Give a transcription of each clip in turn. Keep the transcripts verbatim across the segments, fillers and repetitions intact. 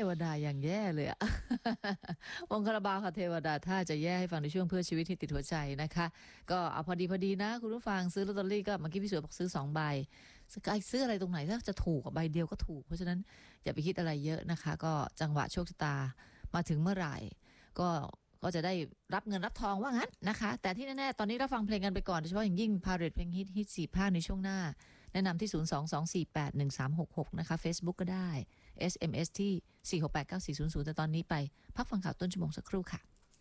วดาอย่างแย่เลยอะ วงคาราบาวค่ะเทวดาถ้าจะแย่ให้ฟังในช่วงเพื่อชีวิตที่ติดหัวใจนะคะก็เอาพอดีพอดีนะคุณผู้ฟังซื้อลอตเตอรี่ก็เมื่อกี้พี่สวยบอกซื้อสองใบซื้ออะไรตรงไหนถ้าจะถูกใบเดียวก็ถูกเพราะฉะนั้นอย่าไปคิดอะไรเยอะนะคะก็จังหวะโชคชะตามาถึงเมื่อไหร่ก็ก็จะได้รับเงินรับทองว่างั้นนะคะแต่ที่แน่ๆตอนนี้เราฟังเพลงกันไปก่อนโดยเฉพาะอย่างยิ่งพาเรทเพลงฮิตฮิตสี่ภาคในช่วงหน้าแนะนำที่ศูนย์ สอง สอง สี่ แปด หนึ่ง สาม หก หกนะคะ Facebook ก็ได้ เอส เอ็ม เอส ที่สี่ หก แปด เก้า สี่ ศูนย์ ศูนย์แต่ตอนนี้ไปพักฟังข่าวต้นชั่วโมงสักครู่ค่ะ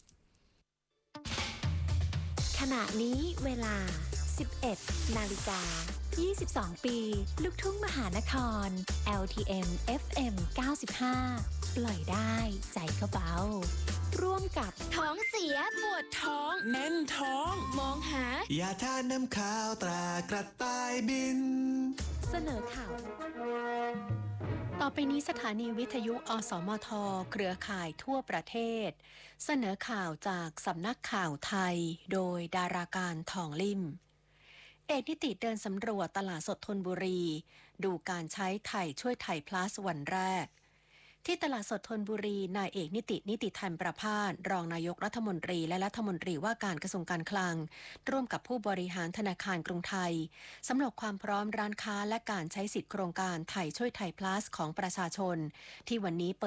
ขณะนี้เวลา สิบเอ็ด นาฬิกา ยี่สิบสอง ปีลูกทุ่งมหานคร แอล ที เอ็ม เอฟ เอ็ม เก้าสิบห้า ปล่อยได้ใจก็เบาร่วมกับท้องเสียปวดท้องแน่นท้องมองหายาทาน้ำขาวตรากระต่ายบินเสนอข่าวต่อไปนี้สถานีวิทยุอสมทเครือข่ายทั่วประเทศเสนอข่าวจากสำนักข่าวไทยโดยดาราการทองลิ่มเอกนิติเดินสำรวจตลาดสดธนบุรีดูการใช้ไทยช่วยไทย plus วันแรกที่ตลาดสดธนบุรีนายเอกนิตินิติธรรมประภาสรองนายกรัฐมนตรีและรัฐมนตรีว่าการกระทรวงการคลังร่วมกับผู้บริหารธนาคารกรุงไทยสำรวจความพร้อมร้านค้าและการใช้สิทธิโครงการไทยช่วยไทย plus ของประชาชนที่วันนี้เปิด